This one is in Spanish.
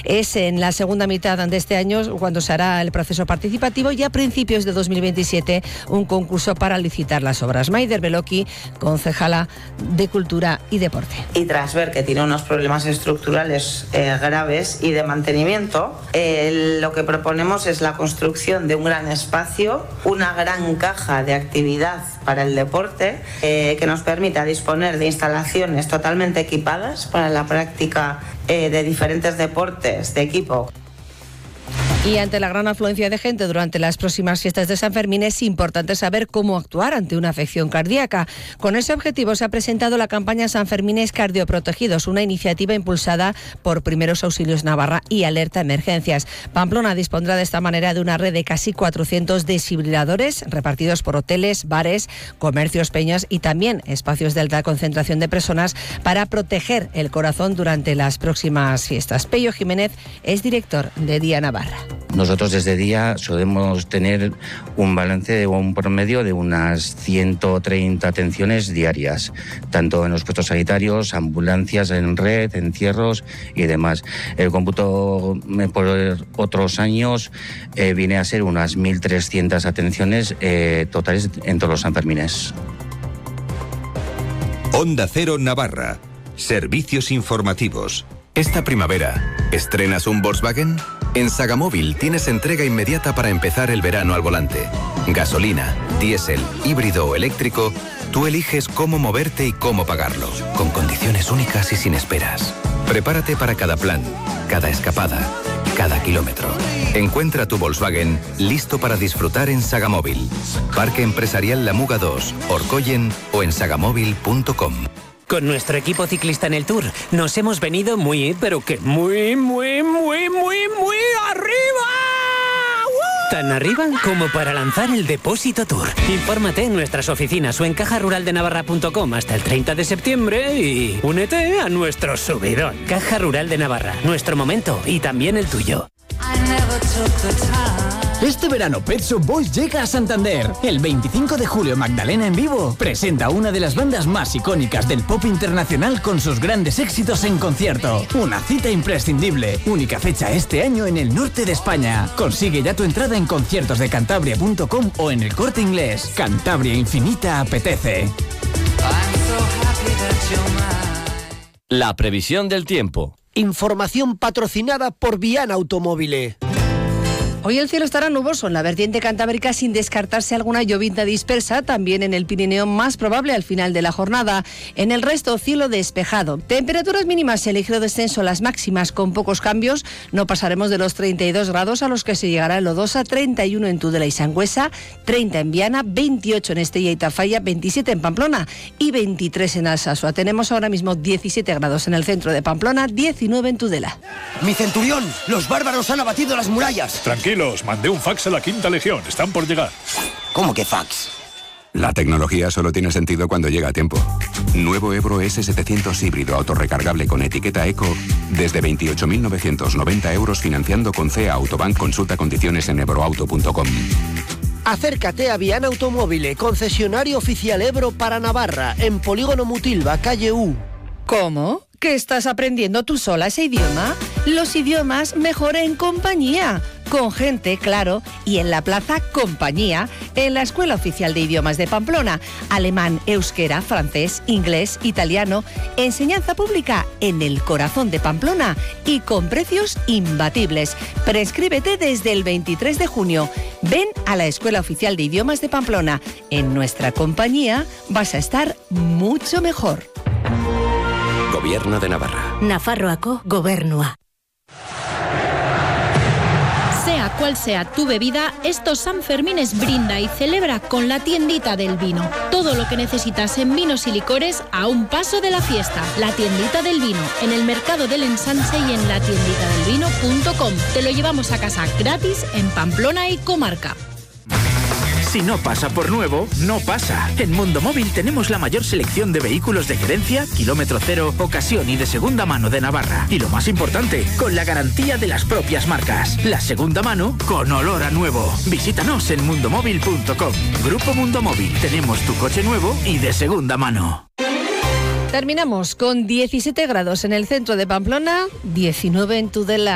Es en la segunda mitad de este año cuando se hará el proceso participativo y a principios de 2027 un concurso para licitar las obras. Maider Beloki, concejala de Cultura y Deporte. Y tras ver que tiene unos problemas estructurales graves y de mantenimiento, lo que proponemos es la construcción de un gran espacio, una gran caja de actividad para el deporte que nos permita disponer de instalaciones totalmente equipadas para la práctica de diferentes deportes de equipo. Y ante la gran afluencia de gente durante las próximas fiestas de San Fermín es importante saber cómo actuar ante una afección cardíaca. Con ese objetivo se ha presentado la campaña Sanfermines Cardioprotegidos, una iniciativa impulsada por Primeros Auxilios Navarra y Alerta Emergencias. Pamplona dispondrá de esta manera de una red de casi 400 desfibriladores repartidos por hoteles, bares, comercios, peñas y también espacios de alta concentración de personas para proteger el corazón durante las próximas fiestas. Pello Jiménez es director de Día Navarra. Nosotros desde Día solemos tener un balance o un promedio de unas 130 atenciones diarias, tanto en los puestos sanitarios, ambulancias en red, entierros y demás. El cómputo por otros años viene a ser unas 1.300 atenciones totales en todos los Sanfermines. Onda Cero Navarra. Servicios informativos. Esta primavera, ¿estrenas un Volkswagen? En Sagamóvil tienes entrega inmediata para empezar el verano al volante. Gasolina, diésel, híbrido o eléctrico, tú eliges cómo moverte y cómo pagarlo, con condiciones únicas y sin esperas. Prepárate para cada plan, cada escapada, cada kilómetro. Encuentra tu Volkswagen listo para disfrutar en Sagamóvil. Parque Empresarial La Muga 2, Orcoyen o en sagamóvil.com. Con nuestro equipo ciclista en el Tour nos hemos venido muy, pero que muy arriba. Tan arriba como para lanzar el Depósito Tour. Infórmate en nuestras oficinas o en cajaruraldenavarra.com hasta el 30 de septiembre y únete a nuestro subidón. Caja Rural de Navarra, nuestro momento y también el tuyo. Este verano Pet Shop Boys llega a Santander. El 25 de julio Magdalena en vivo presenta una de las bandas más icónicas del pop internacional con sus grandes éxitos en concierto. Una cita imprescindible. Única fecha este año en el norte de España. Consigue ya tu entrada en conciertosdecantabria.com o en el Corte Inglés. Cantabria Infinita apetece. La previsión del tiempo. Información patrocinada por Viana Automóvil. Hoy el cielo estará nuboso en la vertiente cantábrica sin descartarse alguna llovizna dispersa, también en el Pirineo más probable al final de la jornada. En el resto, cielo despejado. Temperaturas mínimas, el ligero descenso, las máximas con pocos cambios. No pasaremos de los 32 grados a los que se llegará en Lodosa, 31 en Tudela y Sangüesa, 30 en Viana, 28 en Estella y Tafalla, 27 en Pamplona y 23 en Alsasua. Tenemos ahora mismo 17 grados en el centro de Pamplona, 19 en Tudela. Mi centurión, los bárbaros han abatido las murallas. Tranquilos, mandé un fax a la Quinta Legión, están por llegar. ¿Cómo que fax? La tecnología solo tiene sentido cuando llega a tiempo. Nuevo Ebro S700 híbrido autorrecargable con etiqueta Eco desde 28.990 euros financiando con CEA Autobank. Consulta condiciones en ebroauto.com. Acércate a Viana Automóvil, concesionario oficial Ebro para Navarra, en Polígono Mutilva, calle U. ¿Cómo? ¿Que estás aprendiendo tú sola ese idioma? Los idiomas mejor en compañía. Con gente, claro, y en la Plaza Compañía, en la Escuela Oficial de Idiomas de Pamplona. Alemán, euskera, francés, inglés, italiano. Enseñanza pública en el corazón de Pamplona y con precios imbatibles. Preinscríbete desde el 23 de junio. Ven a la Escuela Oficial de Idiomas de Pamplona. En nuestra compañía vas a estar mucho mejor. Gobierno de Navarra. Nafarroako Gobernua. Sea cual sea tu bebida, estos Sanfermines brinda y celebra con la tiendita del vino. Todo lo que necesitas en vinos y licores a un paso de la fiesta. La tiendita del vino, en el Mercado del Ensanche y en latienditadelvino.com. Te lo llevamos a casa gratis en Pamplona y comarca. Si no pasa por nuevo, no pasa. En Mundo Móvil tenemos la mayor selección de vehículos de gerencia, kilómetro cero, ocasión y de segunda mano de Navarra. Y lo más importante, con la garantía de las propias marcas. La segunda mano con olor a nuevo. Visítanos en mundomóvil.com. Grupo Mundo Móvil. Tenemos tu coche nuevo y de segunda mano. Terminamos con 17 grados en el centro de Pamplona, 19 en Tudela.